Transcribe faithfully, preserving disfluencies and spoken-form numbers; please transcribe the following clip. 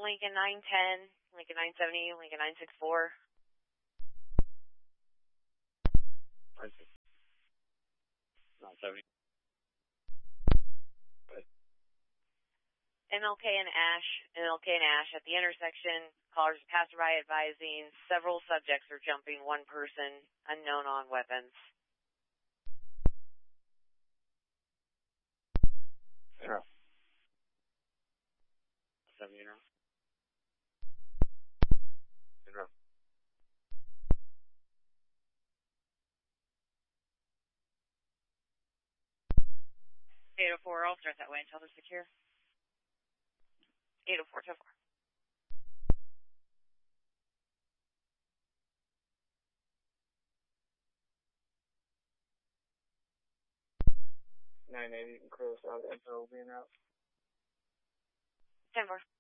Lincoln nine ten, Lincoln nine seventy, Lincoln nine sixty-four. nine seventy. M L K and Ash, M L K and Ash at the intersection. Callers passerby advising several subjects are jumping one person, unknown on weapons. Zero. seventy zero. Zero. eight oh four, I'll start that way until they're secure. eight oh four, two four. nine eighty, you can clear this out. Info will be in route. ten four.